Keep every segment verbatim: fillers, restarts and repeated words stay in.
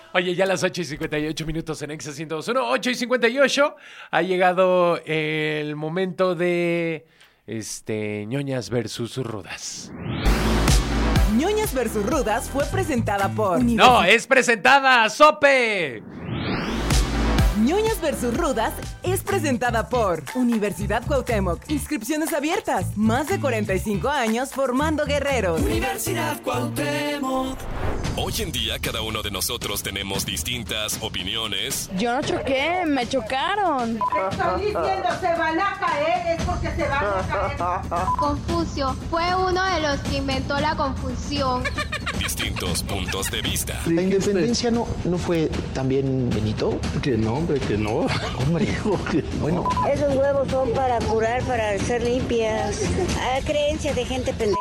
Oye, ya a las ocho y cincuenta y ocho minutos en Exa ciento dos punto uno, ocho y cincuenta y ocho, ha llegado el momento de este ñoñas versus rudas. Ñoñas versus Rudas fue presentada por... No, es presentada Sope. Ñoñas versus Rudas es presentada por Universidad Cuauhtémoc. Inscripciones abiertas. Más de cuarenta y cinco años formando guerreros. Universidad Cuauhtémoc. Hoy en día cada uno de nosotros tenemos distintas opiniones. Yo no choqué, me chocaron. Estoy diciendo, se van a caer, es porque se van a caer. Confucio fue uno de los que inventó la confusión. Distintos puntos de vista. ¿La independencia no, no fue también Benito? Que no, hombre, que no. Hombre, bueno. Esos huevos son para curar, para ser limpias. A creencias de gente pendeja.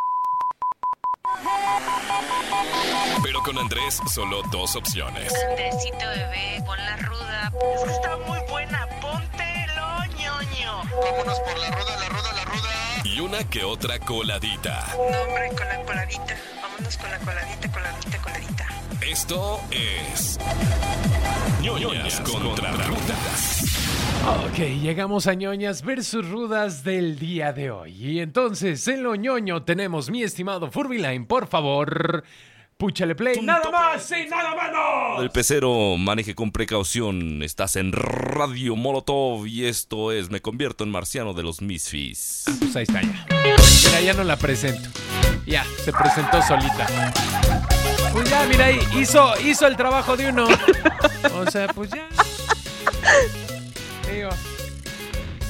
Pero con Andrés solo dos opciones. Andresito bebé, pon la ruda. Es que está muy buena, póntelo, ñoño. Vámonos por la ruda, la ruda, la ruda. Y una que otra coladita. No, hombre, con la coladita. Vámonos con la coladita, coladita, coladita. Esto es ñoñas contra rudas. Ok, llegamos a ñoñas versus rudas del día de hoy. Y entonces, en lo ñoño tenemos, mi estimado Furbyline, por favor, púchale play. ¡Nada más y nada menos! El pecero, maneje con precaución. Estás en Radio Molotov y esto es Me convierto en marciano de los Misfits. Pues ahí está ya. Mira, ya no la presento. Ya, se presentó solita. Pues ya, mira ahí, hizo, hizo el trabajo de uno. O sea, pues ya. Digo...